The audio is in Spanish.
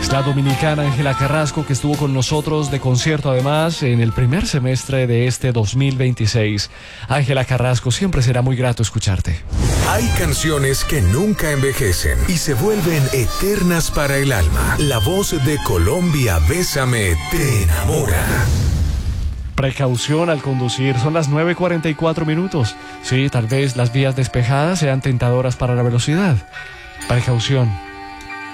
Es la dominicana Ángela Carrasco, que estuvo con nosotros de concierto además en el primer semestre de este 2026. Ángela Carrasco, siempre será muy grato escucharte. Hay canciones que nunca envejecen y se vuelven eternas para el alma. La voz de Colombia, Bésame, te enamora. Precaución al conducir, son las 9:44 Sí, tal vez las vías despejadas sean tentadoras para la velocidad. Precaución.